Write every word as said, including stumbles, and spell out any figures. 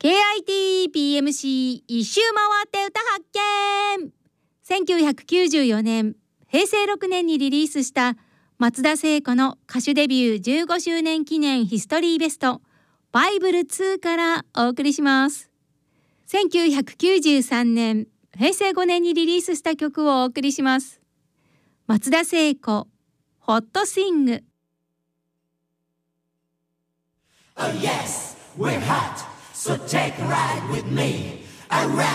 ケーアイティーピーエムシー 一周回って歌発見。せんきゅうひゃくきゅうじゅうよねんへいせいろくねんにリリースした松田聖子の歌手デビューじゅうごしゅうねん記念ヒストリーベストバイブルツーからお送りします。せんきゅうひゃくきゅうじゅうさんねんへいせいごねんにリリースした曲をお送りします。松田聖子ホットスイング。 Oh yes, we're hot, so take a ride with me. A ride